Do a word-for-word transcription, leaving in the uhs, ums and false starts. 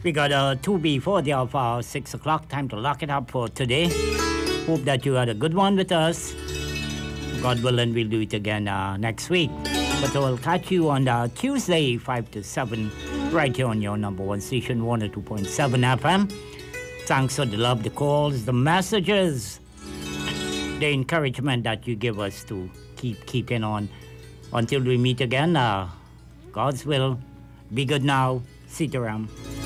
We got a two before the of uh, six o'clock. Time to lock it up for today. Hope that you had a good one with us. God willing, we'll do it again uh, next week. But we'll catch you on uh, Tuesday, five to seven, right here on your number one station, one oh two point seven F M. Thanks for the love, the calls, the messages, the encouragement that you give us to keep keeping on. Until we meet again, uh, God's will. Be good now. Sitaram.